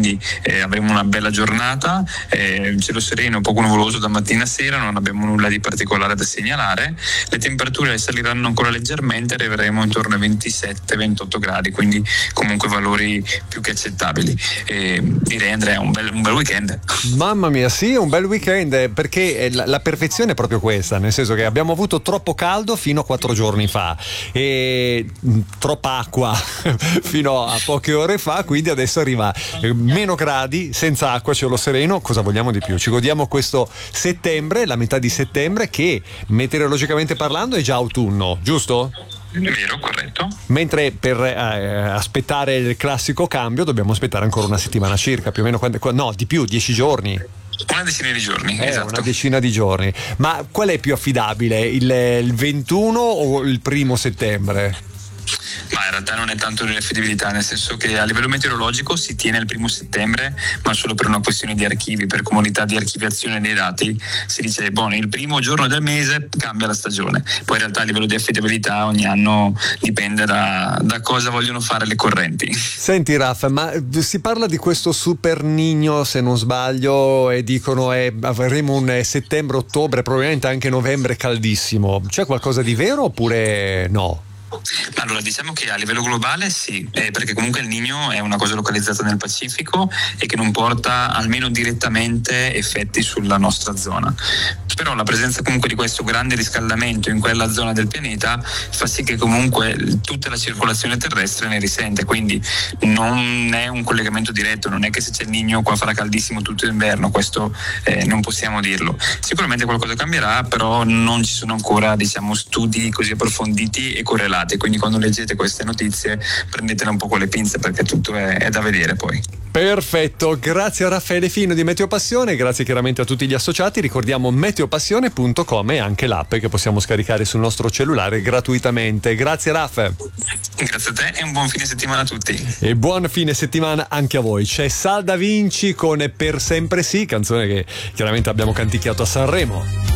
quindi avremo una bella giornata, cielo sereno, poco nuvoloso da mattina a sera, non abbiamo nulla di particolare da segnalare. Le temperature saliranno ancora leggermente, arriveremo intorno ai 27-28 gradi, quindi comunque valori più che accettabili. Direi, Andrea, un bel weekend. Mamma mia, sì, un bel weekend, perché la perfezione è proprio questa, nel senso che abbiamo avuto troppo caldo fino a 4 giorni fa e troppa acqua fino a poche ore fa, quindi adesso arriva meno gradi, senza acqua, cielo sereno. Cosa vogliamo di più? Ci godiamo questo settembre, la metà di settembre, che meteorologicamente parlando è già autunno, giusto? Vero, corretto. Mentre per aspettare il classico cambio dobbiamo aspettare ancora una settimana circa, più o meno, no, di più, 10 giorni. Una decina di giorni, esatto. Una decina di giorni. Ma qual è più affidabile, il 21 o il 1 settembre? Ma in realtà non è tanto l'affidabilità, nel senso che a livello meteorologico si tiene il 1 settembre, ma solo per una questione di archivi, per comodità di archiviazione dei dati. Si dice, il primo giorno del mese cambia la stagione. Poi in realtà a livello di affidabilità ogni anno dipende da cosa vogliono fare le correnti. Senti Raffa, ma si parla di questo super Niño, se non sbaglio, e dicono avremo un settembre-ottobre, probabilmente anche novembre caldissimo. C'è qualcosa di vero oppure no? Allora, diciamo che a livello globale sì, perché comunque il Niño è una cosa localizzata nel Pacifico e che non porta almeno direttamente effetti sulla nostra zona. Però la presenza comunque di questo grande riscaldamento in quella zona del pianeta fa sì che comunque tutta la circolazione terrestre ne risente, quindi non è un collegamento diretto, non è che se c'è il Niño qua farà caldissimo tutto l'inverno, questo non possiamo dirlo. Sicuramente qualcosa cambierà, però non ci sono ancora, studi così approfonditi e correlati, quindi quando leggete queste notizie prendetele un po' con le pinze, perché tutto è da vedere poi. Perfetto, grazie a Raffaele Fino di Meteopassione, grazie chiaramente a tutti gli associati. Ricordiamo meteopassione.com e anche l'app che possiamo scaricare sul nostro cellulare gratuitamente. Grazie Raff. Grazie a te e un buon fine settimana a tutti. E buon fine settimana anche a voi. C'è Sal Da Vinci con Per sempre sì, canzone che chiaramente abbiamo canticchiato a Sanremo.